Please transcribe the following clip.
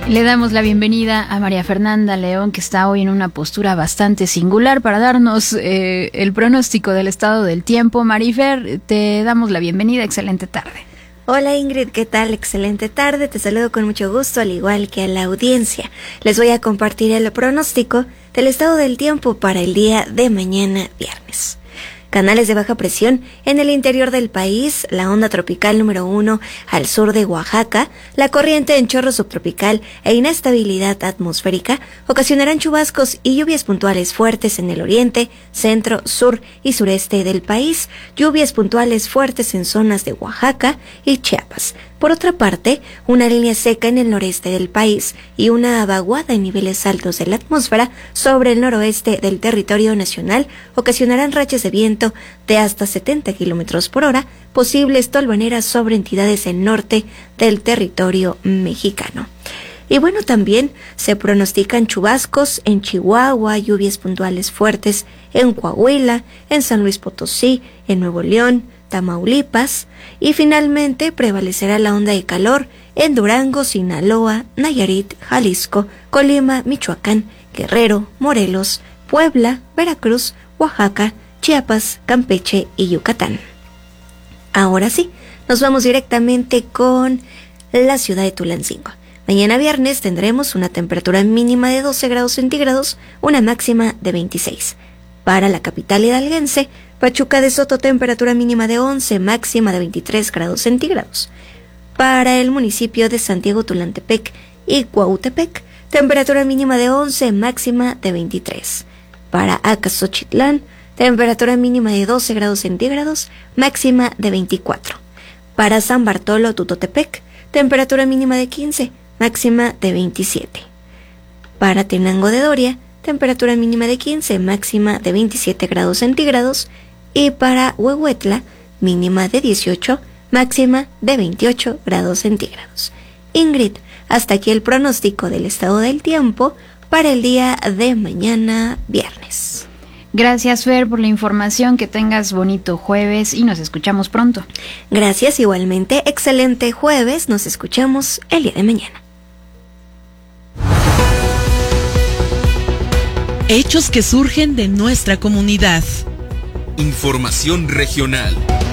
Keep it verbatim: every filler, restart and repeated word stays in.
Le damos la bienvenida a María Fernanda León, que está hoy en una postura bastante singular para darnos eh, el pronóstico del estado del tiempo. Marifer, te damos la bienvenida, excelente tarde. Hola Ingrid, ¿qué tal? Excelente tarde, te saludo con mucho gusto, al igual que a la audiencia. Les voy a compartir el pronóstico del estado del tiempo para el día de mañana viernes. Canales de baja presión en el interior del país, la onda tropical número uno al sur de Oaxaca, la corriente en chorro subtropical e inestabilidad atmosférica ocasionarán chubascos y lluvias puntuales fuertes en el oriente, centro, sur y sureste del país, lluvias puntuales fuertes en zonas de Oaxaca y Chiapas. Por otra parte, una línea seca en el noreste del país y una vaguada en niveles altos de la atmósfera sobre el noroeste del territorio nacional ocasionarán rachas de viento de hasta setenta kilómetros por hora, posibles tolvaneras sobre entidades del norte del territorio mexicano. Y bueno, también se pronostican chubascos en Chihuahua, lluvias puntuales fuertes en Coahuila, en San Luis Potosí, en Nuevo León, Tamaulipas, y finalmente prevalecerá la onda de calor en Durango, Sinaloa, Nayarit, Jalisco, Colima, Michoacán, Guerrero, Morelos, Puebla, Veracruz, Oaxaca, Chiapas, Campeche y Yucatán. Ahora sí, nos vamos directamente con la ciudad de Tulancingo. Mañana viernes tendremos una temperatura mínima de doce grados centígrados, una máxima de veintiséis. Para la capital hidalguense, Pachuca de Soto, temperatura mínima de once, máxima de veintitrés grados centígrados. Para el municipio de Santiago Tulantepec y Cuautepec, temperatura mínima de once, máxima de veintitrés. Para Acaxochitlán, temperatura mínima de doce grados centígrados, máxima de veinticuatro. Para San Bartolo Tutotepec, temperatura mínima de quince, máxima de veintisiete. Para Tenango de Doria, temperatura mínima de quince, máxima de veintisiete grados centígrados. Y para Huehuetla, mínima de dieciocho, máxima de veintiocho grados centígrados. Ingrid, hasta aquí el pronóstico del estado del tiempo para el día de mañana viernes. Gracias, Fer, por la información. Que tengas bonito jueves y nos escuchamos pronto. Gracias, igualmente. Excelente jueves. Nos escuchamos el día de mañana. Hechos que surgen de nuestra comunidad. Información regional.